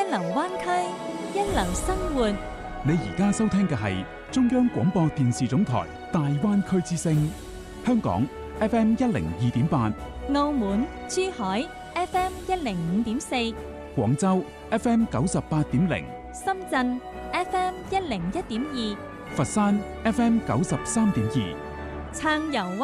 一流灣區，一流生活。 你而家收聽嘅係中央廣播電視總台大灣區之聲，香港 FM 102.8， 澳門、珠海 FM 105.4， 廣州 FM 98.0， 深圳 FM 101.2， 佛山 FM 93.2， 暢遊